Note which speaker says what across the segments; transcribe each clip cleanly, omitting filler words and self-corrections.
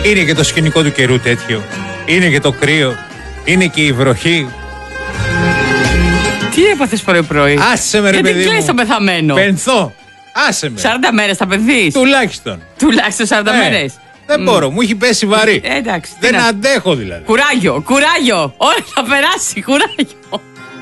Speaker 1: Είναι και το σκηνικό του καιρού τέτοιο. Είναι και το κρύο. Είναι και η βροχή.
Speaker 2: Τι έπαθες πρωί-πρωί?
Speaker 1: Άσε με ρε παιδί μου.
Speaker 2: Γιατί κλαις το πεθαμένο?
Speaker 1: Πενθώ. Άσε με.
Speaker 2: 40 μέρες θα πενθείς? Τουλάχιστον 40 μέρες.
Speaker 1: Δεν μπορώ, μου έχει πέσει βαρύ.
Speaker 2: Εντάξει.
Speaker 1: Δεν αντέχω δηλαδή.
Speaker 2: Κουράγιο. Όλα θα περάσει, κουράγιο.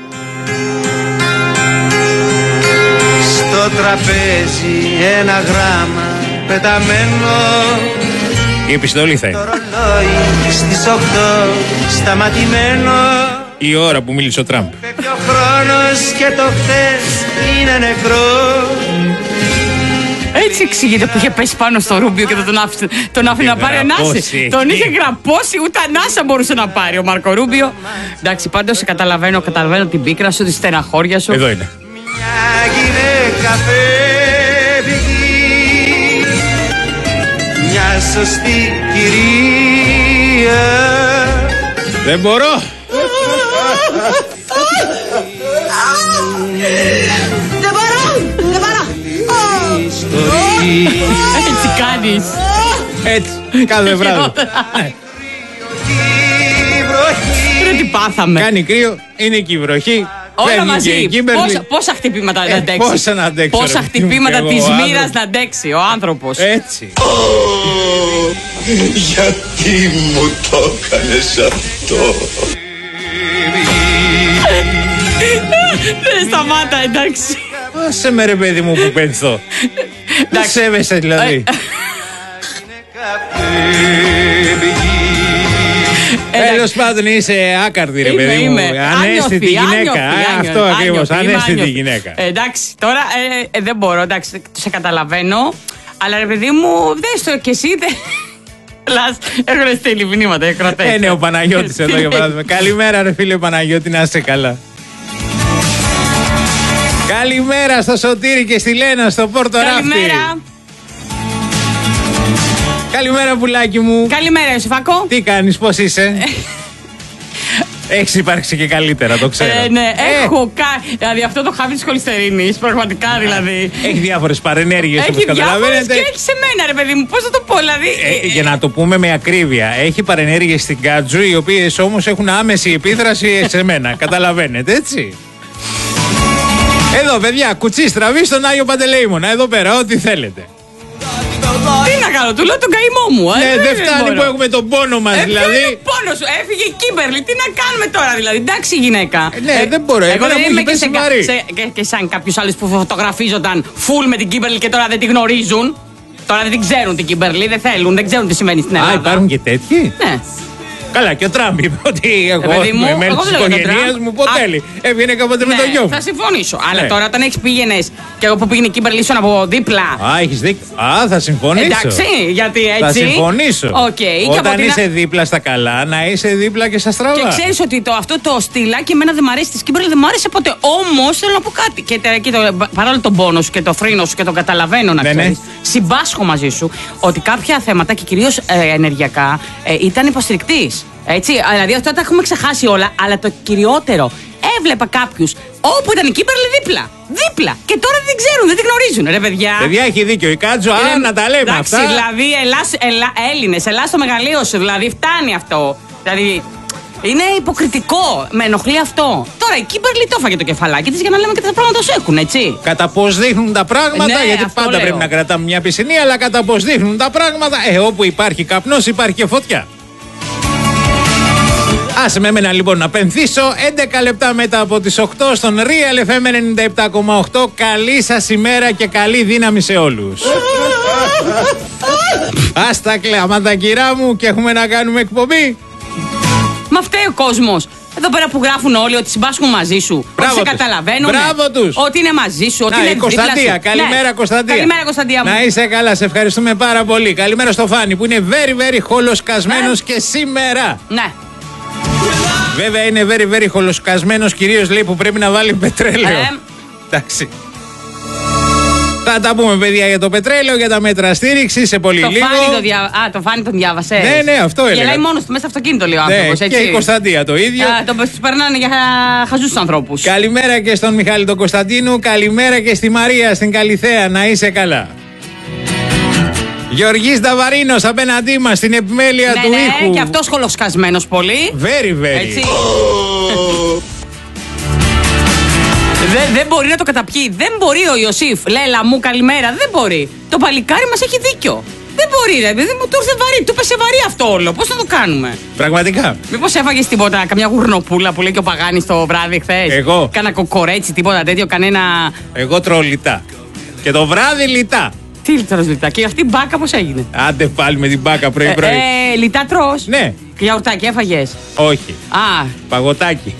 Speaker 3: Στο τραπέζι ένα γράμμα πεταμένο.
Speaker 1: Η επιστολή θα είναι.
Speaker 3: Το ρολόι στις 8 σταματημένο.
Speaker 1: Η ώρα που μίλησε ο Τραμπ.
Speaker 3: Φεύγει ο χρόνος και το χθες είναι νεκρό.
Speaker 2: Έτσι εξηγείται που είχε πέσει πάνω στο Ρούμπιο και τον άφηνε να πάρει ανάση. Τον είχε γραπώσει, ούτε ανάσα μπορούσε να πάρει ο Μάρκο Ρούμπιο. Εντάξει, πάντως καταλαβαίνω την πίκρα σου, τη στεναχώρια σου.
Speaker 1: Εδώ είναι.
Speaker 3: Μια γυναίκα φεύγει, μια σωστή κυρία.
Speaker 1: Δεν μπορώ.
Speaker 2: Έτσι κάνεις.
Speaker 1: Έτσι, κάθε βράδυ.
Speaker 2: Ρε τι πάθαμε.
Speaker 1: Κάνει κρύο, είναι και η βροχή.
Speaker 2: Όλα μαζί. Πόσα χτυπήματα να αντέξει.
Speaker 1: Πόσα να αντέξω.
Speaker 2: Πόσα χτυπήματα της μοίρας να αντέξει ο άνθρωπος.
Speaker 1: Έτσι.
Speaker 4: Γιατί μου το έκανες αυτό?
Speaker 2: Δεν σταμάτα, εντάξει.
Speaker 1: Άσε με ρε παιδί μου που πενθώ. Δεν σέβεσαι δηλαδή. Τέλος πάντων είσαι άκαρδη ρε παιδί μου. Ανέστητη γυναίκα. Αυτό ακριβώς, ανέστητη γυναίκα.
Speaker 2: Εντάξει, τώρα δεν μπορώ, εντάξει, σε καταλαβαίνω. Αλλά ρε παιδί μου, δες το κι εσύ. Έχουν στείλει μηνύματα, εκροτές.
Speaker 1: Ναι, ο Παναγιώτης εδώ για παράδειγμα. Καλημέρα ρε φίλε Παναγιώτη, να είσαι καλά. Καλημέρα στο Σωτήρη και στη Λένα στο Πόρτο Ράφτη.
Speaker 2: Καλημέρα.
Speaker 1: Καλημέρα πουλάκι μου.
Speaker 2: Καλημέρα Ιωσήφακο.
Speaker 1: Τι κάνεις, πώς είσαι? Έχεις υπάρξει και καλύτερα, το ξέρω.
Speaker 2: Ναι, έχω κάνει. Δηλαδή αυτό το χάβι της χολυστερίνης, πραγματικά δηλαδή.
Speaker 1: Έχει διάφορες παρενέργειες όπως
Speaker 2: καταλαβαίνετε.
Speaker 1: καταλαβαίνετε.
Speaker 2: Και έχει σε μένα ρε παιδί μου, πώς θα το πω δηλαδή.
Speaker 1: Για να το πούμε με ακρίβεια, έχει παρενέργειες στην Κάτζου, οι οποίες όμως έχουν άμεση επίδραση σε μένα. Καταλαβαίνετε, έτσι. Εδώ παιδιά, κουτσί στραβή στον Άγιο Παντελεήμονα. Εδώ πέρα, ό,τι θέλετε.
Speaker 2: Τι να κάνω, του λέω τον καημό μου.
Speaker 1: Ναι, δεν φτάνει που έχουμε τον πόνο μας δηλαδή.
Speaker 2: Ποιο είναι ο πόνος σου, έφυγε η Κίμπερλι, τι να κάνουμε τώρα δηλαδή. Εντάξει γυναίκα.
Speaker 1: Ναι, δεν μπορώ, εγώ δεν είμαι
Speaker 2: και σαν κάποιους άλλους που φωτογραφίζονταν full με την Κίμπερλι και τώρα δεν τη γνωρίζουν. Τώρα δεν την ξέρουν την Κίμπερλι, δεν θέλουν, δεν ξέρουν τι σημαίνει στην Ελλάδα.
Speaker 1: Α, υπάρχουν και τέτοιοι.
Speaker 2: Ναι.
Speaker 1: Καλά, και ο Τραμπ είπε ότι εγώ είμαι μέλος της οικογένειας μου, ποτέλει. Έβγαινε κάποτε με το γιο μου.
Speaker 2: Θα συμφωνήσω. Αλλά τώρα όταν έχεις πήγαινες και εγώ που πήγαινε η Κίμπερλι ήσουν από δίπλα.
Speaker 1: Α, έχεις δίκιο. Α, θα συμφωνήσω.
Speaker 2: Εντάξει, γιατί έτσι.
Speaker 1: Θα συμφωνήσω. Όταν είσαι δίπλα στα καλά, να είσαι δίπλα και στα στραβά.
Speaker 2: Και ξέρεις ότι αυτό το στυλάκι εμένα δεν μ' αρέσει της Κίμπερλι, δεν μ' άρεσε ποτέ. Όμως θέλω να πω κάτι. Και παρόλο τον πόνο σου και το φρύνο σου και το καταλαβαίνω να ξέρεις. Συμπάσχω μαζί σου ότι κάποια θέματα και κυρίως ενεργειακά ήταν υποστηρικτής. Έτσι, δηλαδή αυτά τα έχουμε ξεχάσει όλα, αλλά το κυριότερο, έβλεπα κάποιους όπου ήταν η Κίμπερλι δίπλα. Και τώρα δεν ξέρουν, δεν τη γνωρίζουν, ρε παιδιά.
Speaker 1: Παιδιά, έχει δίκιο η Κάτζο, να τα λέμε
Speaker 2: εντάξει,
Speaker 1: αυτά.
Speaker 2: Δηλαδή, Έλληνες, ελάς στο μεγαλείο σου, δηλαδή φτάνει αυτό. Δηλαδή, είναι υποκριτικό, με ενοχλεί αυτό. Τώρα η Κίμπερλι το έφαγε το κεφαλάκι της για να λέμε και τα πράγματα όσο έχουν, έτσι.
Speaker 1: Κατά πώς δείχνουν τα πράγματα,
Speaker 2: ναι,
Speaker 1: γιατί πάντα πρέπει να κρατάμε μια πισινή, αλλά κατά πώς δείχνουν τα πράγματα, όπου υπάρχει καπνός υπάρχει και φωτιά. Άσε με εμένα λοιπόν να πενθήσω. 11 λεπτά μετά από τις 8 στον Real FM 97,8. Καλή σας ημέρα και καλή δύναμη σε όλους. Ας τα κλάματα κυρά μου και έχουμε να κάνουμε εκπομπή.
Speaker 2: Μα φταίει ο κόσμος. Εδώ πέρα που γράφουν όλοι ότι συμπάσχουν μαζί σου. Ότι σε καταλαβαίνουν.
Speaker 1: Μπράβο τους.
Speaker 2: Ότι είναι μαζί σου. Ότι είναι
Speaker 1: η Κωνσταντία. Καλημέρα, ναι. Κωνσταντία.
Speaker 2: Καλημέρα, Κωνσταντία μου.
Speaker 1: Να είσαι καλά, σε ευχαριστούμε πάρα πολύ. Καλημέρα στο Φάνη που είναι very χολοσκασμένος και σήμερα.
Speaker 2: Ναι.
Speaker 1: Βέβαια είναι very χολοσκασμένος, κυρίως λέει που πρέπει να βάλει πετρέλαιο. Εντάξει. Θα τα πούμε παιδιά για το πετρέλαιο, για τα μέτρα στήριξη σε πολύ λίγο.
Speaker 2: Το Φάνη τον διάβασε.
Speaker 1: Ναι, αυτό έλεγα.
Speaker 2: Γελάει μόνος του μέσα στο αυτοκίνητο λέει ο άνθρωπος, έτσι.
Speaker 1: Και η Κωνσταντία το ίδιο.
Speaker 2: Τους περνάνε για χαζούς ανθρώπους.
Speaker 1: Καλημέρα και στον Μιχάλη τον Κωνσταντίνου. Καλημέρα και στη Μαρία στην Καλιθέα. Να είσαι καλά. Γεωργής Νταβαρίνος απέναντί μας στην επιμέλεια του ήχου.
Speaker 2: Ναι, και αυτός χολοσκασμένος πολύ.
Speaker 1: Very.
Speaker 2: Έτσι. Δεν μπορεί να το καταπιεί. Δεν μπορεί ο Ιωσήφ. Λέλα μου, καλημέρα. Δεν μπορεί. Το παλικάρι μας έχει δίκιο. Δεν μπορεί, ρε παιδί μου, του ήρθε βαρύ. Του πέσε βαρύ αυτό όλο. Πώς θα το κάνουμε?
Speaker 1: Πραγματικά.
Speaker 2: Μήπως έφαγες τίποτα, καμιά γουρνοπούλα που λέει και ο Παγάνης το βράδυ χθες?
Speaker 1: Εγώ.
Speaker 2: Κάνα κοκορέτσι, τίποτα τέτοιο, κανένα.
Speaker 1: Εγώ τρώω λιτά. Και το βράδυ λιτά.
Speaker 2: Τι λιτρός λιτά? Και αυτή η μπάκα πώς έγινε?
Speaker 1: Άντε πάλι με την μπάκα πρωί-πρωί.
Speaker 2: Λιτά τρως?
Speaker 1: Ναι.
Speaker 2: Και γιαουρτάκι έφαγες?
Speaker 1: Όχι.
Speaker 2: Α.
Speaker 1: Παγωτάκι.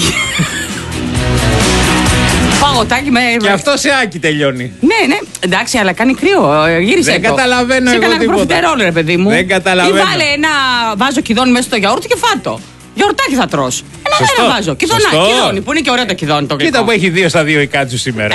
Speaker 2: Παγωτάκι με.
Speaker 1: Και αυτό σε άκι τελειώνει.
Speaker 2: Ναι, εντάξει, αλλά κάνει κρύο. Γύρισε.
Speaker 1: Δεν καταλαβαίνω
Speaker 2: εγώ
Speaker 1: τίποτα.
Speaker 2: Σε κανένα προφιτερόλ, ρε παιδί μου.
Speaker 1: Δεν καταλαβαίνω.
Speaker 2: Ή βάλε ένα βάζο κιδόνι μέσα στο γιαούρτι και φάτο. Γιαουρτάκι θα τρως. Ένα βάζο. Κιδόνι. Που είναι και ωραίο το κιδόνι το γλυκό.
Speaker 1: Κοίτα που έχει 2 στα 2 η Κάτζου σήμερα.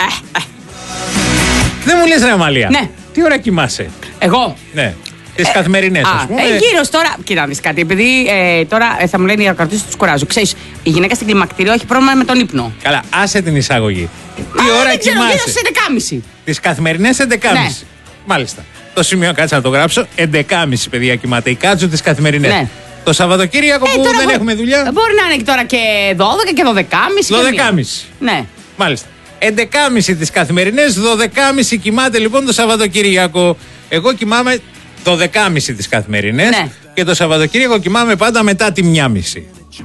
Speaker 1: Δεν μου λες, ρε Αμαλία.
Speaker 2: Ναι.
Speaker 1: Τι ώρα κοιμάσαι?
Speaker 2: Εγώ.
Speaker 1: Ναι. Τις καθημερινές, ας πούμε.
Speaker 2: Γύρω τώρα. Κοίτα να δεις κάτι. Επειδή τώρα θα μου λένε οι ακροατές τους κουράζω. Ξέρεις, η γυναίκα στην κλιμακτήριο έχει πρόβλημα με τον ύπνο.
Speaker 1: Καλά, άσε την εισαγωγή. Τι ώρα κοιμάσαι?
Speaker 2: Γύρω στις 11.30.
Speaker 1: Τις καθημερινές 11.30.
Speaker 2: Ναι.
Speaker 1: Μάλιστα. Το σημείο κάτσε να το γράψω. 11.30 παιδιά κοιμάται η Κάτζου τις καθημερινές.
Speaker 2: Ναι.
Speaker 1: Το Σαββατοκύριακο που δεν έχουμε δουλειά.
Speaker 2: Μπορεί να είναι τώρα και 12 και 12.30.
Speaker 1: 12.30.
Speaker 2: Ναι.
Speaker 1: Μάλιστα. 11.30 τις καθημερινές, 12.30 κοιμάται λοιπόν το Σαββατοκύριακο. Εγώ κοιμάμαι 12.30 τις καθημερινές,
Speaker 2: ναι.
Speaker 1: Και το Σαββατοκύριακο κοιμάμαι πάντα μετά τη 1.30.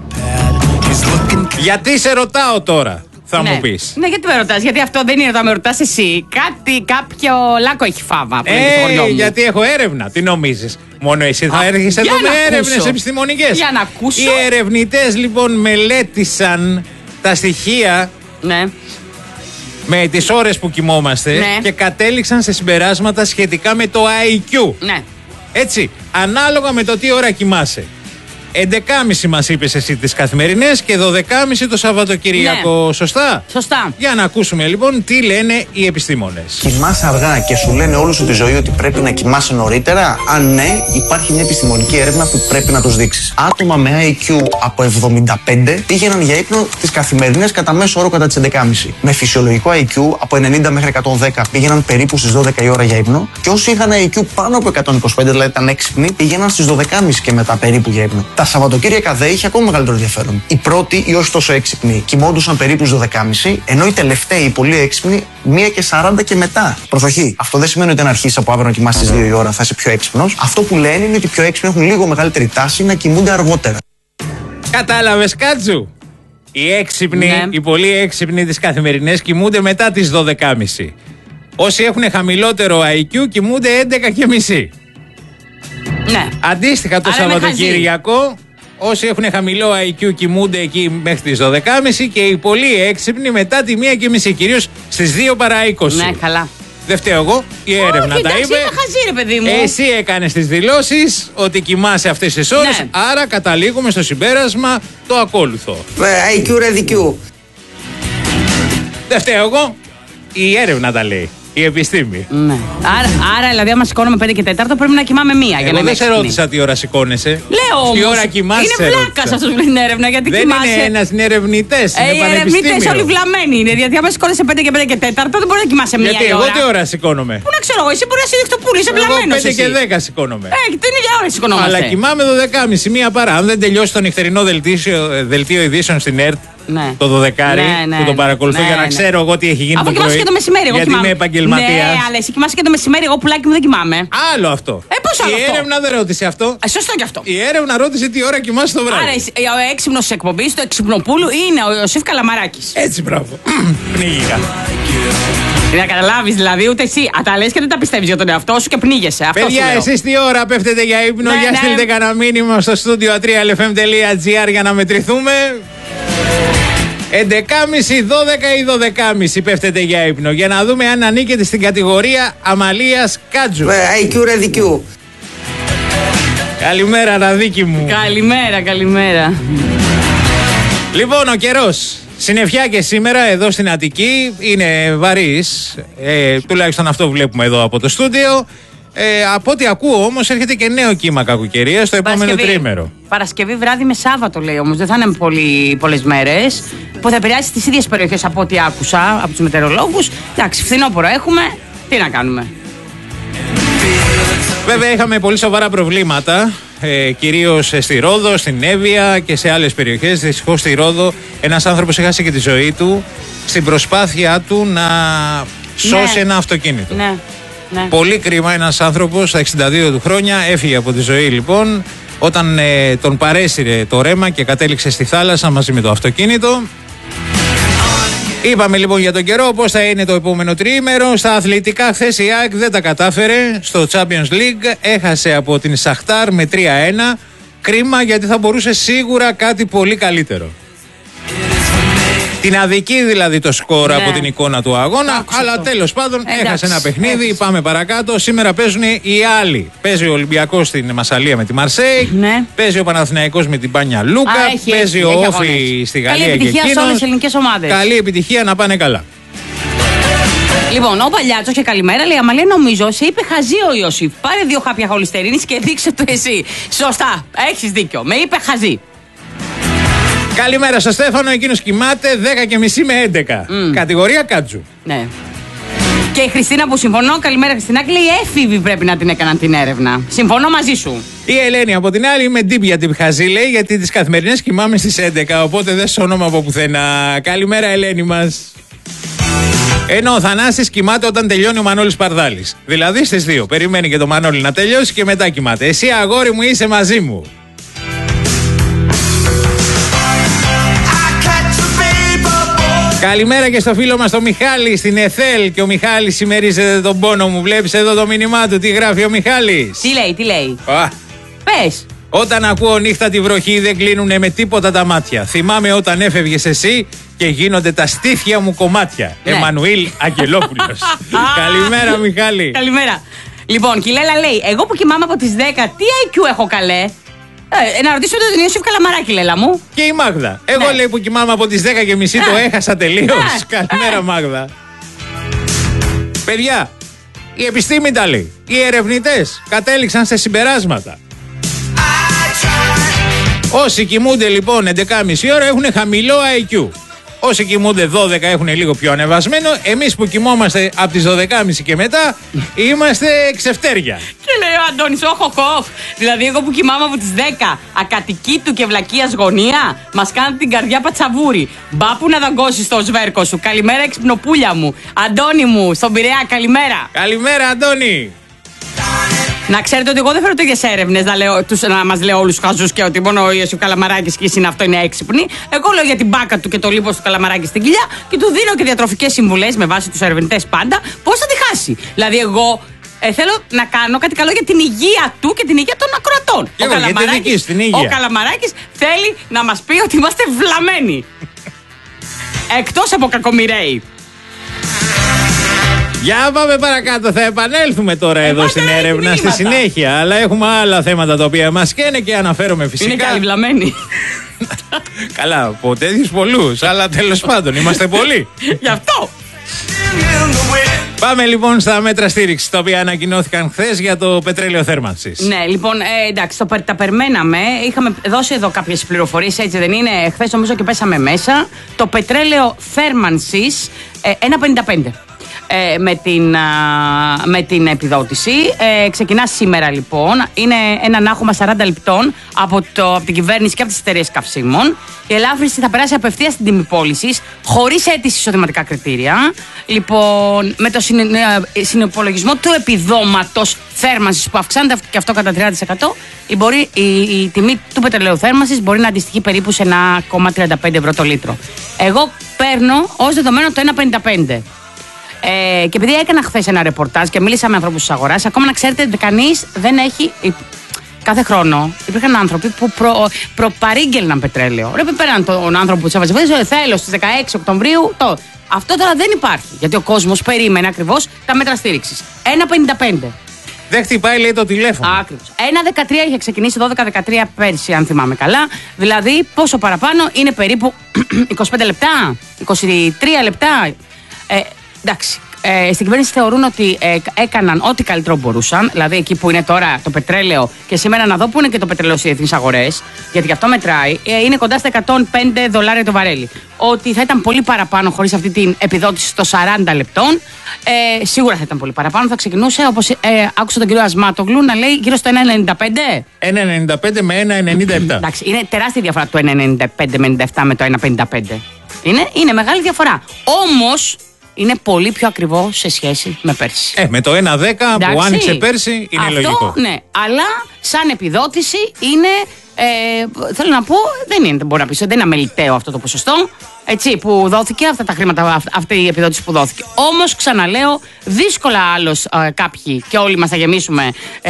Speaker 1: Γιατί σε ρωτάω τώρα, θα μου πεις?
Speaker 2: Ναι, γιατί με ρωτάς? Γιατί αυτό δεν είναι όταν με ρωτάς εσύ. Κάποιο λάκκο έχει φάβα.
Speaker 1: Γιατί έχω έρευνα. Τι νομίζεις? Μόνο εσύ θα έρχεσαι εδώ με έρευνες επιστημονικές?
Speaker 2: Για να ακούσω.
Speaker 1: Οι ερευνητές λοιπόν μελέτησαν τα στοιχεία,
Speaker 2: ναι,
Speaker 1: με τις ώρες που κοιμόμαστε,
Speaker 2: ναι,
Speaker 1: και κατέληξαν σε συμπεράσματα σχετικά με το IQ.
Speaker 2: Ναι.
Speaker 1: Έτσι, ανάλογα με το τι ώρα κοιμάσαι. 11.30 μας είπες εσύ τις καθημερινές και 12.30 το Σαββατοκυριακό. Ναι. Σωστά?
Speaker 2: Σωστά.
Speaker 1: Για να ακούσουμε λοιπόν τι λένε οι επιστήμονες.
Speaker 5: Κοιμάσαι αργά και σου λένε όλη σου τη ζωή ότι πρέπει να κοιμάσαι νωρίτερα? Αν ναι, υπάρχει μια επιστημονική έρευνα που πρέπει να τους δείξεις. Άτομα με IQ από 75 πήγαιναν για ύπνο τις καθημερινές κατά μέσο όρο κατά τις 11.30. Με φυσιολογικό IQ από 90 μέχρι 110 πήγαιναν περίπου στις 12 η ώρα για ύπνο. Και όσοι είχαν IQ πάνω από 125, δηλαδή ήταν έξυπνοι, πήγαιναν στις 12.30 και μετά περίπου για ύπνο. Τα Σαββατοκύριακα δε είχε ακόμα μεγαλύτερο ενδιαφέρον. Οι πρώτοι, ή όχι τόσο έξυπνοι, κοιμόντουσαν περίπου στις 12.30, ενώ οι τελευταίοι, οι πολύ έξυπνοι, 1:40 και μετά. Προσοχή. Αυτό δεν σημαίνει ότι αν αρχίσει από αύριο να κοιμάσαι στις 2 η ώρα θα είσαι πιο έξυπνος. Αυτό που λένε είναι ότι οι πιο έξυπνοι έχουν λίγο μεγαλύτερη τάση να κοιμούνται αργότερα.
Speaker 1: Κατάλαβες, Κάτζου? Οι έξυπνοι, ναι, οι πολύ έξυπνοι τις καθημερινές κοιμούνται μετά τις 12.30. Όσοι έχουν χαμηλότερο IQ κοιμούνται 11.30.
Speaker 2: Ναι.
Speaker 1: Αντίστοιχα το Σαββατοκύριακο, όσοι έχουν χαμηλό IQ κοιμούνται εκεί μέχρι τις 12.30 και οι πολύ έξυπνοι μετά τη 1:30, κυρίως στις 2 παρά 20.
Speaker 2: Ναι, καλά.
Speaker 1: Δεν φταίω εγώ, η έρευνα τα είπε.
Speaker 2: Είναι χαζί, ρε παιδί μου.
Speaker 1: Εσύ έκανες τις δηλώσεις ότι κοιμάσαι αυτές τις ώρες, ναι, άρα καταλήγουμε στο συμπέρασμα το ακόλουθο.
Speaker 5: IQ ρε DQ.
Speaker 1: Δεν φταίω εγώ, η έρευνα τα λέει. Η επιστήμη.
Speaker 2: Ναι. Άρα, δηλαδή, άμα σηκώνομαι 5 και 4, πρέπει να κοιμάμαι 1.
Speaker 1: Εγώ δεν σε ρώτησα τι ώρα σηκώνεσαι.
Speaker 2: Λέω όμως.
Speaker 1: Τι ώρα κοιμάσαι?
Speaker 2: Είναι βλάκας αυτός που λέει την έρευνα. Γιατί
Speaker 1: δεν
Speaker 2: κοιμάσαι.
Speaker 1: Είναι ένας, είναι ερευνητές.
Speaker 2: Οι ερευνητές όλοι βλαμμένοι είναι. Γιατί άμα σηκώνεσαι 5 και 5 και 4, δεν μπορεί να κοιμάσαι 1 ώρα.
Speaker 1: Γιατί εγώ τι ώρα σηκώνομαι?
Speaker 2: Πού να ξέρω εγώ, εσύ μπορεί να σηκώνεις το πουλί, είσαι βλαμμένος.
Speaker 1: 5 και 10 σηκώνομαι.
Speaker 2: Την ίδια ώρα σηκώνομαι.
Speaker 1: Αλλά κοιμάμαι 12.30, 1 παρά. Αν δεν τελειώσει το νυχτερινό δελτίο ειδήσεων στην ΕΡΤ.
Speaker 2: Ναι.
Speaker 1: Το 12, που το παρακολουθώ, για να ξέρω εγώ τι έχει γίνει το πρωί.
Speaker 2: Και το μεσημέρι, εγώ
Speaker 1: γιατί είμαι επαγγελματίας.
Speaker 2: Ναι, αλλά εσύ κοιμάσαι και το μεσημέρι, εγώ πουλάκι μου δεν κοιμάμαι.
Speaker 1: Άλλο αυτό.
Speaker 2: Πώς άλλο
Speaker 1: η
Speaker 2: αυτό?
Speaker 1: έρευνα δεν ρώτησε αυτό.
Speaker 2: Σωστό κι αυτό.
Speaker 1: Η έρευνα ρώτησε τι ώρα κοιμάσαι το βράδυ.
Speaker 2: Άρα ο έξυπνος της εκπομπής, το εξυπνοπούλου, είναι ο Ιωσήφ Καλαμαράκης.
Speaker 1: Έτσι, μπράβο. Πνίγηκα.
Speaker 2: Να καταλάβεις δηλαδή, ούτε εσύ τα λες και δεν τα πιστεύεις για τον εαυτό σου και πνίγεσαι.
Speaker 1: Παιδιά, εσείς τι ώρα πέφτετε για ύπνο? Για στείλτε κανένα μήνυμα στο στούντιο atrialfm.gr για να μετρηθούμε. 11.30, 12 ή 12.30 πέφτετε για ύπνο. Για να δούμε αν ανήκετε στην κατηγορία Αμαλίας Κάτζου.
Speaker 5: IQ ρε DQ.
Speaker 1: Καλημέρα, Ραδίκη μου.
Speaker 2: Καλημέρα.
Speaker 1: Λοιπόν, ο καιρός. Συννεφιά και σήμερα εδώ στην Αττική είναι βαρύς. Τουλάχιστον αυτό βλέπουμε εδώ από το στούντιο. Από ό,τι ακούω όμως έρχεται και νέο κύμα κακοκαιρίας στο επόμενο τρίμερο.
Speaker 2: Παρασκευή βράδυ με Σάββατο λέει όμως, δεν θα είναι πολλές μέρες, που θα επηρεάσει τις ίδιες περιοχές από ό,τι άκουσα από τους μετεωρολόγους. Εντάξει, φθινόπωρο έχουμε, τι να κάνουμε.
Speaker 1: Βέβαια είχαμε πολύ σοβαρά προβλήματα, κυρίως στη Ρόδο, στην Εύβοια και σε άλλες περιοχές. Δυστυχώς στη Ρόδο ένας άνθρωπος έχασε και τη ζωή του στην προσπάθειά του να σώσει ένα αυτοκίνητο.
Speaker 2: Ναι.
Speaker 1: Πολύ κρίμα, ένας άνθρωπος στα 62 του χρόνια έφυγε από τη ζωή λοιπόν όταν τον παρέσυρε το ρέμα και κατέληξε στη θάλασσα μαζί με το αυτοκίνητο. Είπαμε λοιπόν για τον καιρό, πώς θα είναι το επόμενο τριήμερο. Στα αθλητικά, χθες η ΑΕΚ δεν τα κατάφερε στο Champions League. Έχασε από την Σαχτάρ με 3-1. Κρίμα, γιατί θα μπορούσε σίγουρα κάτι πολύ καλύτερο. Την αδική δηλαδή το σκορ από την εικόνα του αγώνα. Αλλά τέλος πάντων έχασε ένα παιχνίδι. Πάμε παρακάτω. Σήμερα παίζουν οι άλλοι. Παίζει ο Ολυμπιακός στην Μασσαλία με τη Μαρσέη. Παίζει ο Παναθηναϊκός με την Πάνια Λούκα. Παίζει ο Όφη στη Γαλλία και εκείνος. Καλή
Speaker 2: επιτυχία σε όλες τις ελληνικές ομάδες.
Speaker 1: Καλή επιτυχία, να πάνε καλά.
Speaker 2: Λοιπόν, ο Παλιάτσος και καλημέρα λέει: Αμαλία, νομίζω σε είπε χαζί ο Ιωσήφ. Πάρε 2 χάπια χολυστερίνης και δείξε το εσύ. Σωστά, έχεις δίκιο. Με είπε χαζί.
Speaker 1: Καλημέρα στο Στέφανο, εκείνος κοιμάται 10:30 με 11. Κατηγορία Κάτζου.
Speaker 2: Ναι. Και η Χριστίνα που συμφωνώ, καλημέρα Χριστινάκη, λέει: έφηβοι πρέπει να την έκαναν την έρευνα. Συμφωνώ μαζί σου.
Speaker 1: Η Ελένη από την άλλη με ντύπια την χαζή, λέει, γιατί τις καθημερινές κοιμάμαι στις 11, οπότε δεν σώνομαι από πουθενά. Καλημέρα Ελένη μας. Ενώ ο Θανάσης κοιμάται όταν τελειώνει ο Μανώλης Παρδάλης. Δηλαδή στις 2. Περιμένει και το Μανώλη να τελειώσει και μετά κοιμάται. Εσύ αγόρι μου είσαι μαζί μου. Καλημέρα και στο φίλο μας τον Μιχάλη στην ΕΘΕΛ. Και ο Μιχάλης συμμερίζεται τον πόνο μου. Βλέπεις εδώ το μήνυμά του, τι γράφει ο Μιχάλης.
Speaker 2: Τι λέει. Πες.
Speaker 1: Όταν ακούω νύχτα τη βροχή δεν κλείνουνε με τίποτα τα μάτια. Θυμάμαι όταν έφευγες εσύ και γίνονται τα στήθια μου κομμάτια. Ναι. Εμμανουήλ Αγγελόπουλος. Καλημέρα Μιχάλη.
Speaker 2: Καλημέρα. Λοιπόν, και η Λέλα λέει: εγώ που κοιμάμαι από τις 10, τι IQ έχω καλέ. Να ρωτήσω τον Ιωσήφ Καλαμαράκη, Λέλα μου.
Speaker 1: Και η Μάγδα. Εγώ λέει που κοιμάμαι από τις 10:30 το έχασα τελείως. Καλημέρα Μάγδα. Παιδιά, η επιστήμη τα λέει. Οι ερευνητές κατέληξαν σε συμπεράσματα. Όσοι κοιμούνται λοιπόν 11,5 ώρα έχουν χαμηλό IQ. Όσοι κοιμούνται 12 έχουν λίγο πιο ανεβασμένο. Εμείς που κοιμόμαστε από τις 12.30 και μετά είμαστε ξεφτέρια. Και
Speaker 2: λέει ο Αντώνης, όχοχοχ. Δηλαδή, εγώ που κοιμάμαι από τις 10, ακατοική του και βλακίας γωνία, μας κάνει την καρδιά πατσαβούρι. Μπα που να δαγκώσεις το σβέρκο σου. Καλημέρα, εξυπνοπούλια μου. Αντώνη μου, στον Πειραιά, καλημέρα.
Speaker 1: Καλημέρα, Αντώνη.
Speaker 2: Να ξέρετε ότι εγώ δεν φέρω τέτοιες έρευνες να μας λέω όλους τους χαζούς και ότι μόνο ο Ιωσήφ Καλαμαράκης και εσύ αυτό είναι έξυπνοι. Εγώ λέω για την μπάκα του και το λίπος του Καλαμαράκη στην κοιλιά και του δίνω και διατροφικές συμβουλές με βάση τους ερευνητές πάντα πώς θα τη χάσει. Δηλαδή, εγώ θέλω να κάνω κάτι καλό για την υγεία του και την υγεία των ακροατών. Ο Καλαμαράκης θέλει να μας πει ότι είμαστε βλαμμένοι. Εκτός από κακομοιραίοι.
Speaker 1: Για πάμε παρακάτω, θα επανέλθουμε τώρα εδώ στην έρευνα στη συνέχεια. Αλλά έχουμε άλλα θέματα τα οποία μας καίνε και αναφέρομαι φυσικά.
Speaker 2: Είναι καλυβλαμένοι.
Speaker 1: Καλά, από τέτοιους πολλούς, αλλά τέλος πάντων είμαστε πολλοί.
Speaker 2: Γι' αυτό.
Speaker 1: Πάμε λοιπόν στα μέτρα στήριξης τα οποία ανακοινώθηκαν χθες για το πετρέλαιο θέρμανσης.
Speaker 2: Ναι, λοιπόν, εντάξει, τα περιμέναμε. Είχαμε δώσει εδώ κάποιες πληροφορίες, έτσι δεν είναι. Χθες νομίζω και πέσαμε μέσα. Το πετρέλαιο θέρμανσης 1,55. Με την επιδότηση. Ξεκινά σήμερα λοιπόν. Είναι ένα νάχωμα 40 λεπτών από την κυβέρνηση και από τις εταιρείες καυσίμων. Η ελάφρυνση θα περάσει απευθείας στην τιμή πώλησης, χωρίς αίτηση εισοδηματικά κριτήρια. Λοιπόν, με το συνυπολογισμό του επιδόματος θέρμανσης που αυξάνεται και αυτό κατά 30%, η τιμή του πετρελαίου θέρμανσης μπορεί να αντιστοιχεί περίπου σε 1,35 ευρώ το λίτρο. Εγώ παίρνω ως δεδομένο το 1,55. Και επειδή έκανα χθες ένα ρεπορτάζ και μίλησα με ανθρώπους της αγοράς, ακόμα να ξέρετε ότι κανείς δεν έχει. Κάθε χρόνο υπήρχαν άνθρωποι που προπαρήγγελναν πετρέλαιο. Ρε, πέραν τον άνθρωπο που του έβαζε, θέλω στις 16 Οκτωβρίου. Αυτό τώρα δεν υπάρχει. Γιατί ο κόσμος περίμενε ακριβώς τα μέτρα στήριξης. 1,55.
Speaker 1: Δεν χτυπάει, λέει, το τηλέφωνο.
Speaker 2: Ακριβώς. 1,13 είχε ξεκινήσει 12-13 πέρσι, αν θυμάμαι καλά. Δηλαδή, πόσο παραπάνω είναι περίπου 25 λεπτά, 23 λεπτά. Εντάξει, στην κυβέρνηση θεωρούν ότι έκαναν ό,τι καλύτερο μπορούσαν. Δηλαδή εκεί που είναι τώρα το πετρέλαιο, και σήμερα να δω που είναι και το πετρέλαιο στις διεθνείς αγορές, γιατί γι' αυτό μετράει, είναι κοντά στα $105 το βαρέλι. Ότι θα ήταν πολύ παραπάνω χωρίς αυτή την επιδότηση των 40 λεπτών. Σίγουρα θα ήταν πολύ παραπάνω. Θα ξεκινούσε, όπως άκουσα τον κύριο Ασμάτογλου να λέει, γύρω στο 1,95.
Speaker 1: 1,95 με 1,97.
Speaker 2: Εντάξει, είναι τεράστια διαφορά το 1,95 με 97 με το 1,55. Είναι μεγάλη διαφορά. Όμως είναι πολύ πιο ακριβό σε σχέση με πέρσι.
Speaker 1: Με το 1,10 που άνοιξε πέρσι είναι αυτό, λογικό.
Speaker 2: Ναι, αλλά σαν επιδότηση είναι. Θέλω να πω, δεν μπορεί να πει, δεν είναι αμεληταίο αυτό το ποσοστό. Έτσι, που δόθηκε, αυτά τα χρήματα, αυτή η επιδότηση που δόθηκε. Όμως, ξαναλέω, δύσκολα άλλος κάποιοι και όλοι μας θα γεμίσουμε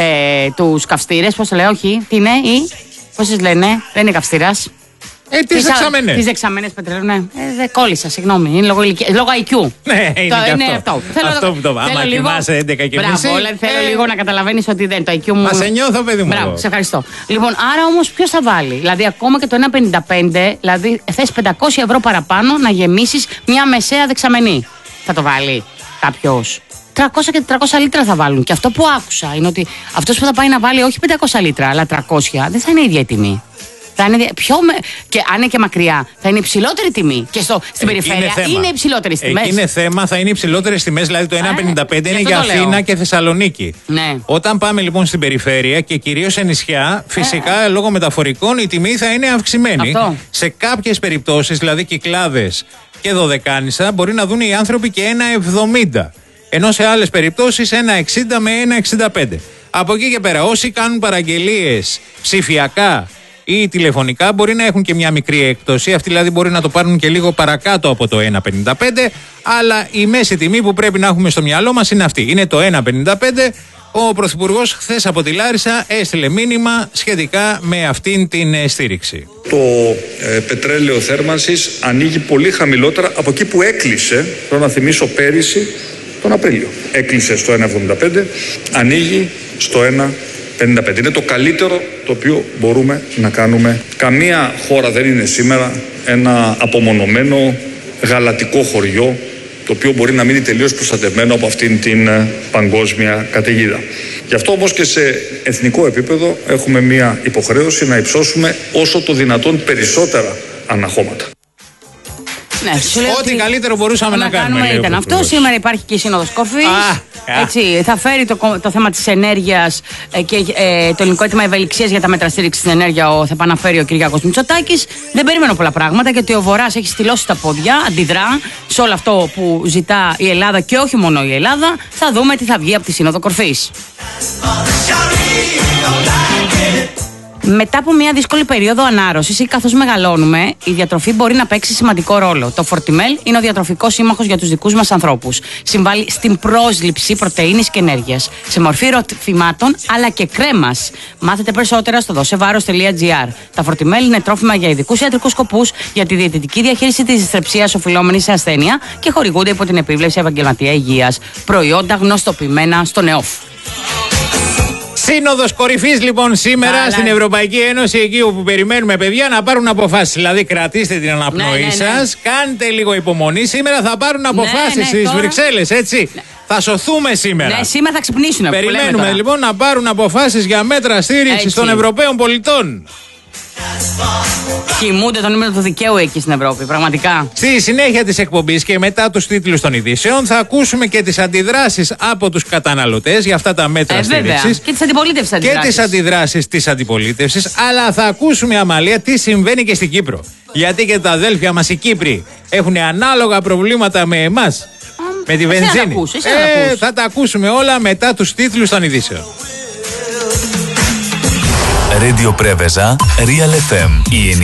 Speaker 2: τους καυστήρες. Πώς το λέω, όχι, τι είναι, ή πώς τις λένε, δεν είναι καυστήρας.
Speaker 1: Τις δεξαμενές.
Speaker 2: Τις δεξαμενές πετρελαίου, ναι. Δεν κόλλησα, συγγνώμη. Είναι λόγω IQ.
Speaker 1: Ναι, είναι
Speaker 2: αυτό.
Speaker 1: Αυτό που το πάμε. Άμα κοιμάσαι 11 και μισή.
Speaker 2: Μπράβο, θέλω λίγο να καταλαβαίνεις ότι δεν το IQ μου.
Speaker 1: Μα σε νιώθω, παιδί μου.
Speaker 2: Μπράβο, σε ευχαριστώ. Λοιπόν, άρα όμως ποιος θα βάλει. Δηλαδή, ακόμα και το 1,55, δηλαδή θες 500 ευρώ παραπάνω να γεμίσεις μια μεσαία δεξαμενή. Θα το βάλει κάποιος. 300 και 400 λίτρα θα βάλουν. Και αυτό που άκουσα είναι ότι αυτός που θα πάει να βάλει όχι 500 λίτρα, αλλά 300, δεν θα είναι η ίδια η τιμή. Θα είναι και αν είναι και μακριά, θα είναι υψηλότερη τιμή. Και στην περιφέρεια είναι υψηλότερες τιμές.
Speaker 1: Εκεί είναι θέμα, θα είναι υψηλότερες τιμές. Δηλαδή το 1,55 είναι για Αθήνα και Θεσσαλονίκη.
Speaker 2: Ναι.
Speaker 1: Όταν πάμε λοιπόν στην περιφέρεια και κυρίως σε νησιά, φυσικά λόγω μεταφορικών η τιμή θα είναι αυξημένη. Αυτό. Σε κάποιες περιπτώσεις, δηλαδή Κυκλάδες και Δωδεκάνησα, μπορεί να δουν οι άνθρωποι και 1,70. Ενώ σε άλλες περιπτώσεις 1,60 με 1,65. Από εκεί και πέρα, όσοι κάνουν παραγγελίες ψηφιακά ή τηλεφωνικά μπορεί να έχουν και μια μικρή έκπτωση. Αυτοί δηλαδή μπορεί να το πάρουν και λίγο παρακάτω από το 1,55. Αλλά η μέση τιμή που πρέπει να έχουμε στο μυαλό μας είναι αυτή. Είναι το 1,55. Ο Πρωθυπουργός χθες από τη Λάρισα έστειλε μήνυμα σχετικά με αυτήν την στήριξη.
Speaker 6: Το πετρέλαιο θέρμανσης ανοίγει πολύ χαμηλότερα από εκεί που έκλεισε, θέλω να θυμίσω πέρυσι, τον Απρίλιο. Έκλεισε στο 1,75, ανοίγει στο 1,55. Είναι το καλύτερο το οποίο μπορούμε να κάνουμε. Καμία χώρα δεν είναι σήμερα ένα απομονωμένο γαλατικό χωριό το οποίο μπορεί να μείνει τελείως προστατευμένο από αυτήν την παγκόσμια καταιγίδα. Γι' αυτό όμως και σε εθνικό επίπεδο έχουμε μία υποχρέωση να υψώσουμε όσο το δυνατόν περισσότερα αναχώματα.
Speaker 2: Ναι,
Speaker 1: ό,τι καλύτερο μπορούσαμε να κάνουμε.
Speaker 2: Ήταν αυτό. Σήμερα υπάρχει και η Σύνοδος Κορφής. Έτσι, θα φέρει το θέμα της ενέργειας και το ελληνικό αίτημα ευελιξίας για τα μέτρα στήριξης στην ενέργεια. Θα επαναφέρει ο Κυριάκος Μητσοτάκης. Δεν περιμένω πολλά πράγματα, γιατί ο Βορράς έχει στυλώσει τα πόδια, αντιδρά σε όλο αυτό που ζητά η Ελλάδα και όχι μόνο η Ελλάδα. Θα δούμε τι θα βγει από τη Σύνοδο Κορφής. Μετά από μια δύσκολη περίοδο ανάρρωσης ή καθώς μεγαλώνουμε, η διατροφή μπορεί να παίξει σημαντικό ρόλο. Το Φορτιμέλ είναι ο διατροφικός σύμμαχος για τους δικούς μας ανθρώπους. Συμβάλλει στην πρόσληψη πρωτεΐνης και ενέργειας, σε μορφή ροφημάτων αλλά και κρέμας. Μάθετε περισσότερα στο dosevaros.gr. Τα Φορτιμέλ είναι τρόφιμα για ειδικούς ιατρικούς σκοπούς, για τη διαιτητική διαχείριση της δυσθρεψίας οφειλόμενης σε ασθένεια και χορηγούνται υπό την επίβλεψη επαγγελματία υγείας. Προϊόντα γνωστοποιημένα στο ΝΕΟΦ.
Speaker 1: Σύνοδος Κορυφής λοιπόν σήμερα στην Ευρωπαϊκή Ένωση, εκεί όπου περιμένουμε παιδιά να πάρουν αποφάσεις. Δηλαδή κρατήστε την αναπνοή σας, κάντε λίγο υπομονή. Σήμερα θα πάρουν αποφάσεις στις Βρυξέλλες, έτσι. Θα σωθούμε σήμερα.
Speaker 2: Ναι, σήμερα θα ξυπνήσουν.
Speaker 1: Περιμένουμε λοιπόν να πάρουν αποφάσεις για μέτρα στήριξης των Ευρωπαίων πολιτών.
Speaker 2: Κοιμούνται το νούμερο του δικαίου εκεί στην Ευρώπη, πραγματικά.
Speaker 1: Στη συνέχεια της εκπομπής και μετά τους τίτλους των ειδήσεων θα ακούσουμε και τις αντιδράσεις από τους καταναλωτές για αυτά τα μέτρα στήριξης.
Speaker 2: Και τις αντιπολίτευσεις αντιδράσεις.
Speaker 1: Και τις αντιδράσεις της αντιπολίτευσης. Αλλά θα ακούσουμε, Αμαλία, τι συμβαίνει και στην Κύπρο. Γιατί και τα αδέλφια μας οι Κύπροι έχουν ανάλογα προβλήματα με εμάς. Με τη βενζίνη. Θα τα ακούσουμε όλα μετά τους τίτλους των ειδήσεων.
Speaker 7: Radio Preveza, Real FM.